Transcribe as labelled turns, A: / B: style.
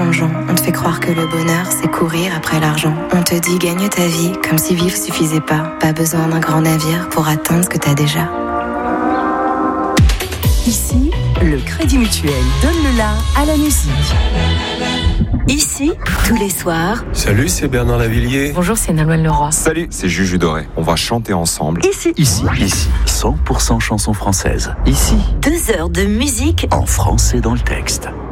A: plongeon. On te fait croire que le bonheur, c'est courir après l'argent. On te dit gagne ta vie, comme si vivre suffisait pas. Pas besoin d'un grand navire pour atteindre ce que t'as déjà.
B: Ici, le Crédit Mutuel donne le la à la musique. Ici, tous les soirs.
C: Salut, c'est Bernard Lavillier.
D: Bonjour, c'est Nolwenn Leroy.
E: Salut, c'est Juju Doré. On va chanter ensemble.
B: Ici.
F: 100% chansons françaises. Ici.
B: 2 heures de musique
F: en français dans le texte.